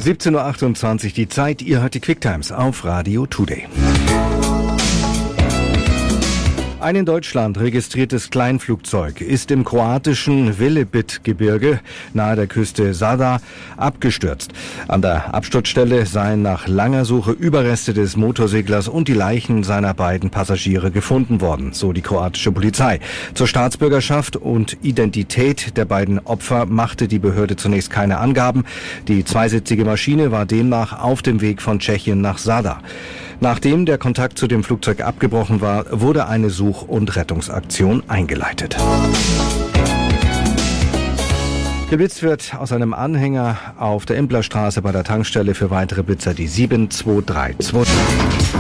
17:28 Uhr die Zeit, ihr hört die Quicktimes auf Radio Today. Ein in Deutschland registriertes Kleinflugzeug ist im kroatischen Velebit-Gebirge nahe der Küste Zadar abgestürzt. An der Absturzstelle seien nach langer Suche Überreste des Motorseglers und die Leichen seiner beiden Passagiere gefunden worden, so die kroatische Polizei. Zur Staatsbürgerschaft und Identität der beiden Opfer machte die Behörde zunächst keine Angaben. Die zweisitzige Maschine war demnach auf dem Weg von Tschechien nach Zadar. Nachdem der Kontakt zu dem Flugzeug abgebrochen war, wurde eine Such- und Rettungsaktion eingeleitet. Geblitzt wird aus einem Anhänger auf der Implerstraße bei der Tankstelle. Für weitere Blitzer die 72322.